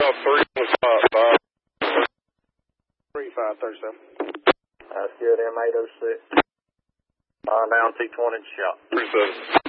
3537. That's good, M806. Down T20 shot. 37.